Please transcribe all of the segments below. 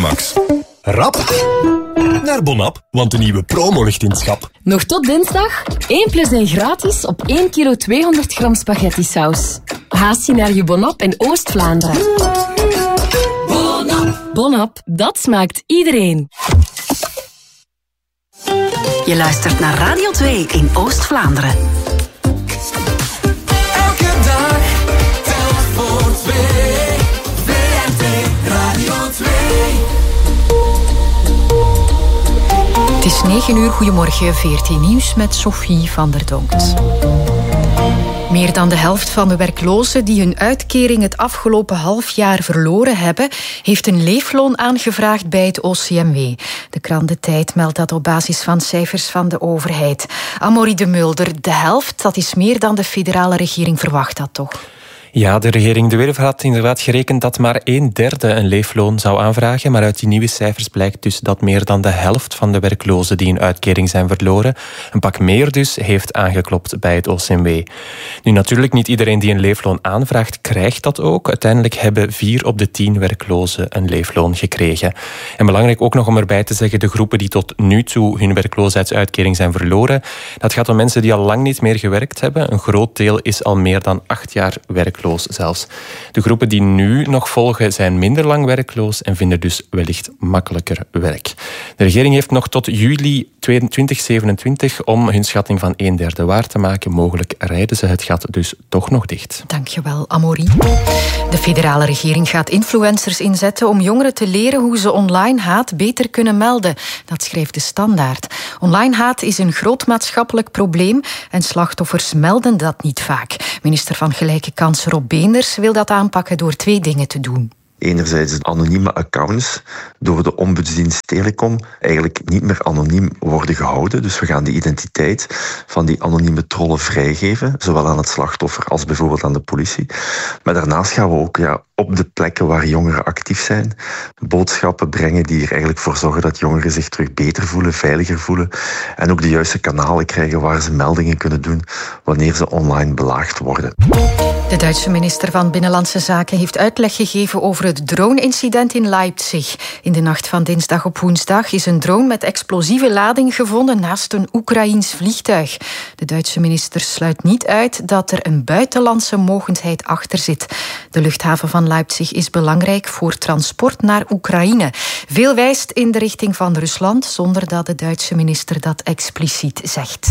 Max. Rap naar Bonap, want de nieuwe promo ligt in het schap. Nog tot dinsdag 1+1 gratis op 1 kilo 200 gram spaghetti saus. Haast je naar je Bonap in Oost-Vlaanderen. Bonap, dat smaakt iedereen. Je luistert naar Radio 2 in Oost-Vlaanderen. Elke dag telt voor 2. VRT Radio 2. Het is 9 uur, goedemorgen, VRT Nieuws met Sophie van der Donkt. Meer dan de helft van de werklozen die hun uitkering het afgelopen half jaar verloren hebben, heeft een leefloon aangevraagd bij het OCMW. De krant De Tijd meldt dat op basis van cijfers van de overheid. Amaury de Mulder, de helft, dat is meer dan de federale regering verwacht had, toch? Ja, de regering De Werf had inderdaad gerekend dat maar 1/3 een leefloon zou aanvragen. Maar uit die nieuwe cijfers blijkt dus dat meer dan de helft van de werklozen die een uitkering zijn verloren, een pak meer dus, heeft aangeklopt bij het OCMW. Nu, natuurlijk niet iedereen die een leefloon aanvraagt, krijgt dat ook. Uiteindelijk hebben 4 op de 10 werklozen een leefloon gekregen. En belangrijk ook nog om erbij te zeggen, de groepen die tot nu toe hun werkloosheidsuitkering zijn verloren, dat gaat om mensen die al lang niet meer gewerkt hebben. Een groot deel is al meer dan 8 jaar werkloos zelfs. De groepen die nu nog volgen zijn minder lang werkloos en vinden dus wellicht makkelijker werk. De regering heeft nog tot juli 2027 om hun schatting van 1/3 waar te maken. Mogelijk rijden ze het gat dus toch nog dicht. Dankjewel, Amaury. De federale regering gaat influencers inzetten om jongeren te leren hoe ze online haat beter kunnen melden. Dat schreef De Standaard. Online haat is een groot maatschappelijk probleem en slachtoffers melden dat niet vaak. Minister van Gelijke Kansen Rob Beenders wil dat aanpakken door 2 dingen te doen. Enerzijds anonieme accounts door de ombudsdienst Telecom eigenlijk niet meer anoniem worden gehouden. Dus we gaan de identiteit van die anonieme trollen vrijgeven, zowel aan het slachtoffer als bijvoorbeeld aan de politie. Maar daarnaast gaan we ook op de plekken waar jongeren actief zijn, boodschappen brengen die er eigenlijk voor zorgen dat jongeren zich terug beter voelen, veiliger voelen en ook de juiste kanalen krijgen waar ze meldingen kunnen doen wanneer ze online belaagd worden. De Duitse minister van Binnenlandse Zaken heeft uitleg gegeven over het drone-incident in Leipzig. In de nacht van dinsdag op woensdag is een drone met explosieve lading gevonden naast een Oekraïens vliegtuig. De Duitse minister sluit niet uit dat er een buitenlandse mogendheid achter zit. De luchthaven van Leipzig is belangrijk voor transport naar Oekraïne. Veel wijst in de richting van Rusland, zonder dat de Duitse minister dat expliciet zegt.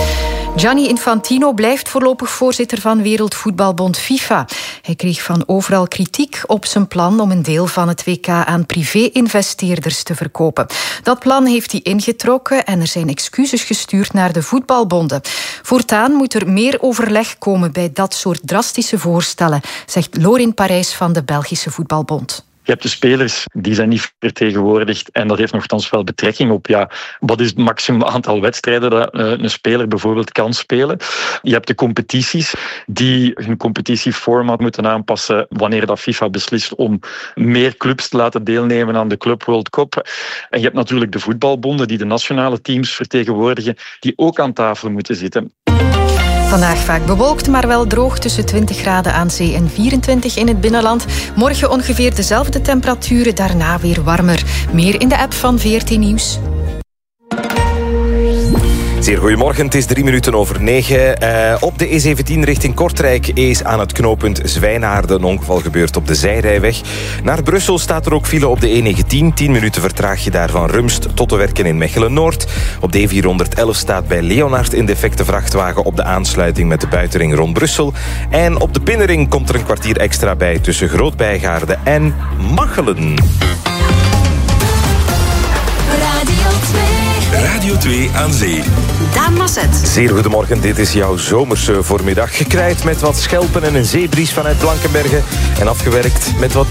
Gianni Infantino blijft voorlopig voorzitter van Wereldvoetbalbond FIFA. Hij kreeg van overal kritiek op zijn plan om een deel van het WK aan privé-investeerders te verkopen. Dat plan heeft hij ingetrokken en er zijn excuses gestuurd naar de voetbalbonden. Voortaan moet er meer overleg komen bij dat soort drastische voorstellen, zegt Lorin Parijs van de Belgische Voetbalbond. Je hebt de spelers, die zijn niet vertegenwoordigd en dat heeft nogthans wel betrekking op wat is het maximum aantal wedstrijden dat een speler bijvoorbeeld kan spelen. Je hebt de competities die hun competitieformat moeten aanpassen wanneer dat FIFA beslist om meer clubs te laten deelnemen aan de Club World Cup. En je hebt natuurlijk de voetbalbonden die de nationale teams vertegenwoordigen, die ook aan tafel moeten zitten. Vandaag vaak bewolkt, maar wel droog tussen 20 graden aan zee en 24 in het binnenland. Morgen ongeveer dezelfde temperaturen, daarna weer warmer. Meer in de app van VRT Nieuws. Zeer goedemorgen, het is 9:03. Op de E17 richting Kortrijk is aan het knooppunt Zwijnaarden een ongeval gebeurd op de zijrijweg. Naar Brussel staat er ook file op de E19. 10 minuten vertraag je daar van Rumst tot de Werken in Mechelen-Noord. Op de E411 staat bij Leonard een defecte vrachtwagen op de aansluiting met de buitenring rond Brussel. En op de Binnenring komt er een kwartier extra bij tussen Groot-Bijgaarden en Machelen. Radio 2 aan zee. Daan Masset. Zeer goedemorgen, dit is jouw zomerse voormiddag. Gekrijt met wat schelpen en een zeebries vanuit Blankenbergen. En afgewerkt met wat